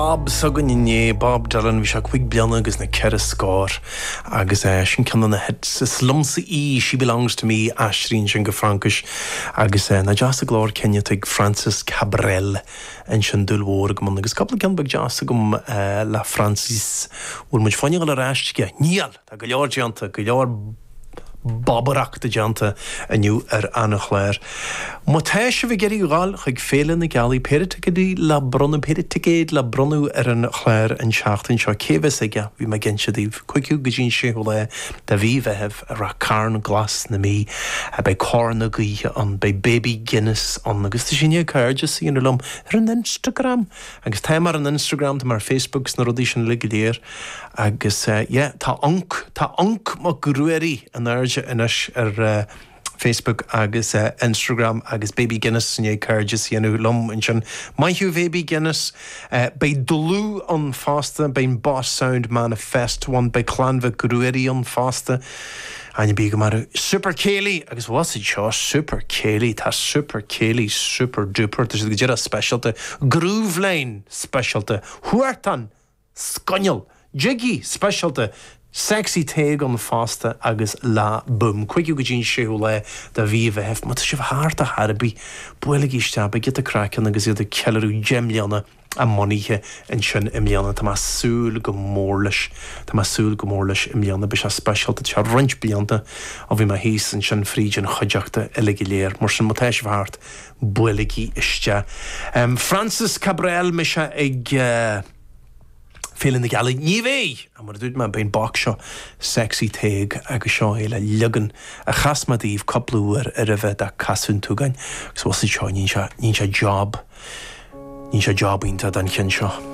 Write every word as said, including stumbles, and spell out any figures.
Bob sugan inné Bob Dylan bhí se chuig bliana agus na ceir scór agus é sin ceanna na het sa slumsa í She Belongs to Me aistríonn sin go Francais agus é na deasa glór cenne ag Francis Cabrel an sin dulhór go man agus coppla cean beag deasa gom le Francis bhfuil muid fanne go le ráistige níl tá go leor deanta go leor Babbarachta deanta aniu ar Anna Chléir. Má teise bhí geirí gáil chuig féile na gealaí péiritigidí le brunú péiritigéad le brunú ar an Chléir an seachtain seo céhas aige bhí me ginseadíh chuiciú go dín sé le de bhí bheitheh ar a carn glas na mí a bei corna gaíthe an bei Baby Guinness an agus tá sinne cair just síonar lom ar an Instagram agus tá mar an Instagram tá mar Facebooks na rudí sin ligidéir agus é tá anc tá anc má grúirí an airde inis ar uh, Facebook agus uh, Instagram agus Baby Guinness in é cairde síanú lom in sin maithú Baby Guinness uh, bei dulú an fásta bein Boss Sound Manifest one bei clanmha grúirí an fásta Anya bí go mar super céalaí agus was it seo super céalaí tá super céalaí super duper tá go dtíad a specialta Groove Lane specialta Huartan Sconneal Jiggy specialta Sexy Tag an fásta agus lá bum. Cuigiú go dín séú le de bhí bheith má sé bh háart a Harbí buala íiste be get a crackan agus iad a celarú gemlianna a moníthe in sin imlianna tá súl go mórlis tá súl go mórlis imlianna be se specialta te rint blianta a bhí ma híos an sin frídin chuideachta eige léir mar sin motéis bhart bualaí iste. Um, Francis Cabrel me se ag uh, Féileann na gealaí ní bhéh a mar dúid me bein bach seo Sexy Tag agus seo é le legan a chasmadíomh coplúar ar a bheith a casún túgain gus was seo ní se job ní se job ínta den chin seo.